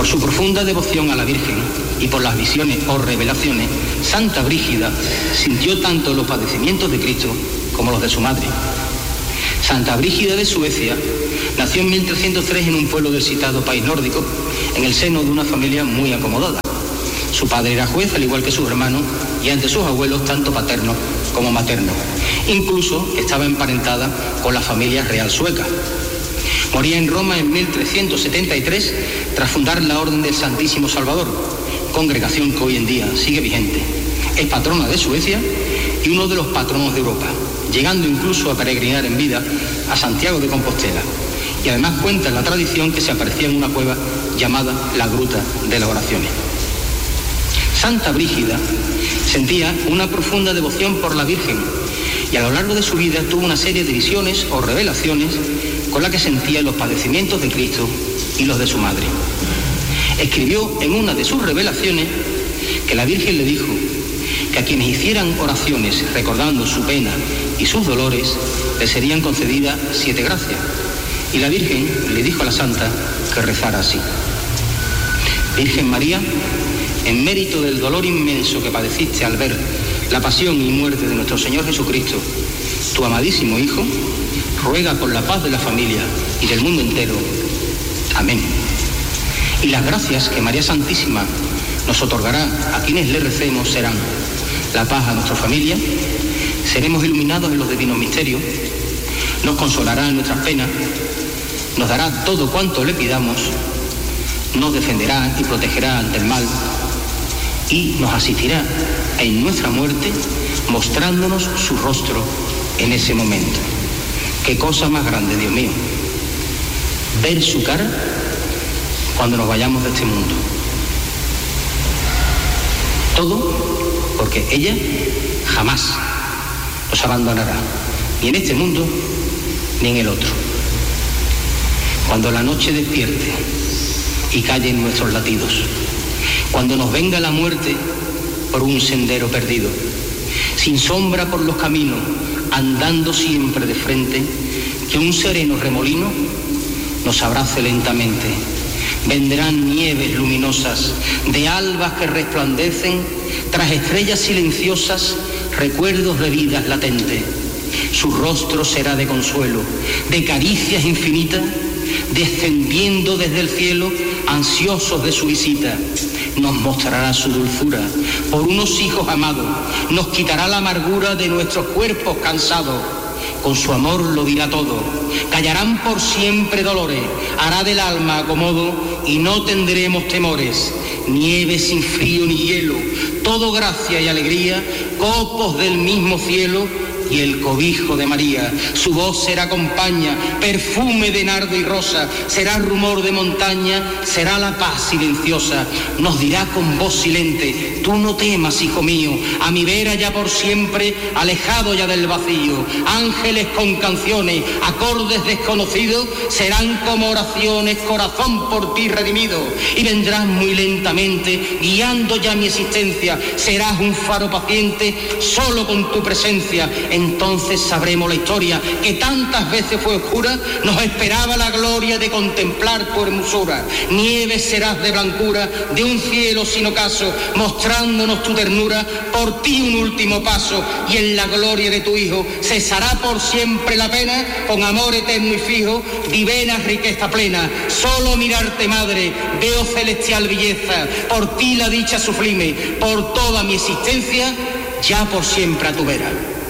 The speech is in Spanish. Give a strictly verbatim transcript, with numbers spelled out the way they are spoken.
Por su profunda devoción a la Virgen y por las visiones o revelaciones, Santa Brígida sintió tanto los padecimientos de Cristo como los de su madre. Santa Brígida de Suecia nació en mil trescientos tres en un pueblo del citado país nórdico, en el seno de una familia muy acomodada. Su padre era juez, al igual que sus hermanos, y ante sus abuelos, tanto paternos como maternos. Incluso estaba emparentada con la familia real sueca. Moría en Roma en mil trescientos setenta y tres tras fundar la Orden del Santísimo Salvador, congregación que hoy en día sigue vigente. Es patrona de Suecia y uno de los patronos de Europa, llegando incluso a peregrinar en vida a Santiago de Compostela. Y además cuenta en la tradición que se aparecía en una cueva llamada la Gruta de las Oraciones. Santa Brígida sentía una profunda devoción por la Virgen y a lo largo de su vida tuvo una serie de visiones o revelaciones con la que sentía los padecimientos de Cristo y los de su madre. Escribió en una de sus revelaciones que la Virgen le dijo que a quienes hicieran oraciones recordando su pena y sus dolores les serían concedidas siete gracias. Y la Virgen le dijo a la Santa que rezara así: Virgen María, en mérito del dolor inmenso que padeciste al ver la pasión y muerte de nuestro Señor Jesucristo, tu amadísimo Hijo, ruega por la paz de la familia y del mundo entero. Amén. Y las gracias que María Santísima nos otorgará a quienes le recemos serán la paz a nuestra familia, seremos iluminados en los divinos misterios, nos consolará en nuestras penas, nos dará todo cuanto le pidamos, nos defenderá y protegerá ante el mal y nos asistirá en nuestra muerte mostrándonos su rostro en ese momento. Qué cosa más grande, Dios mío, ver su cara cuando nos vayamos de este mundo. Todo porque ella jamás nos abandonará, ni en este mundo ni en el otro. Cuando la noche despierte y callen nuestros latidos, cuando nos venga la muerte por un sendero perdido, sin sombra por los caminos, andando siempre de frente, que un sereno remolino nos abrace lentamente. Vendrán nieves luminosas de albas que resplandecen, tras estrellas silenciosas, recuerdos de vidas latentes. Su rostro será de consuelo, de caricias infinitas, descendiendo desde el cielo, ansiosos de su visita. Nos mostrará su dulzura por unos hijos amados, nos quitará la amargura de nuestros cuerpos cansados. Con su amor lo dirá todo, callarán por siempre dolores, hará del alma acomodo y no tendremos temores. Nieve sin frío ni hielo, todo gracia y alegría, copos del mismo cielo y el cobijo de María. Su voz será compañía, perfume de nardo y rosa, será rumor de montaña, será la paz silenciosa. Nos dirá con voz silente: tú no temas, hijo mío, a mi vera ya por siempre, alejado ya del vacío. Ángeles con canciones, acordes desconocidos, serán como oraciones, corazón por ti redimido. Y vendrás muy lentamente, guiando ya mi existencia, serás un faro paciente, solo con tu presencia. Entonces sabremos la historia que tantas veces fue oscura, nos esperaba la gloria de contemplar tu hermosura. Nieve serás de blancura, de un cielo sin ocaso, mostrándonos tu ternura, por ti un último paso, y en la gloria de tu Hijo cesará por siempre la pena, con amor eterno y fijo, divina riqueza plena. Solo mirarte, Madre, veo celestial belleza, por ti la dicha sublime, por toda mi existencia, ya por siempre a tu vera.